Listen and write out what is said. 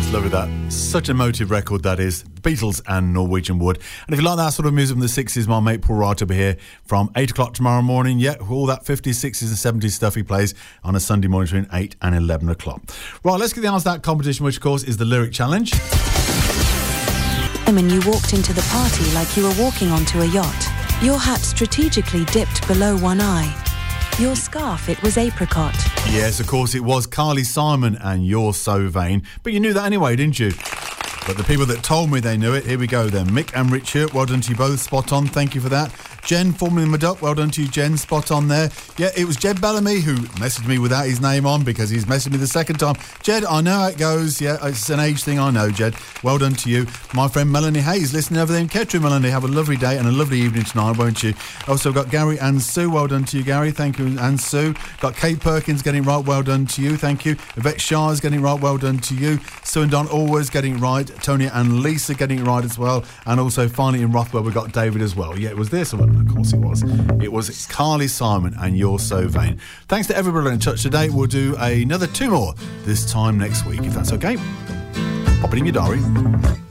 It's lovely, that. Such a emotive record, that is. Beatles and Norwegian Wood. And if you like that sort of music from the 60s, my mate Paul Wright will be here from 8 o'clock tomorrow morning. Yeah, all that 50s, 60s and 70s stuff he plays on a Sunday morning between 8 and 11 o'clock. Right, let's get the answer to that competition, which of course is the Lyric Challenge. And you walked into the party like you were walking onto a yacht. Your hat strategically dipped below one eye. Your scarf, it was apricot. Yes, of course, it was Carly Simon and You're So Vain. But you knew that anyway, didn't you? But the people that told me they knew it, here we go then. Mick and Richard, well done to you both, spot on, thank you for that. Jen, formerly Maduck, well done to you, Jen, spot on there. Yeah, it was Jed Bellamy who messaged me without his name on because he's messaged me the second time. Jed, I know how it goes. Yeah, it's an age thing, I know, Jed. Well done to you. My friend Melanie Hayes, listening over there in Kettering. Melanie, have a lovely day and a lovely evening tonight, won't you? Also got Gary and Sue, well done to you, Gary, thank you, and Sue. Got Kate Perkins getting right, well done to you, thank you. Yvette Shah's getting right, well done to you. Sue and Don always getting it right. Tony and Lisa getting it right as well. And also finally in Rothwell we got David as well. Yeah, it was this one, of course it was. It was Carly Simon and You're So Vain. Thanks to everybody in touch today. We'll do another 2 more this time next week, if that's okay. Pop it in your diary.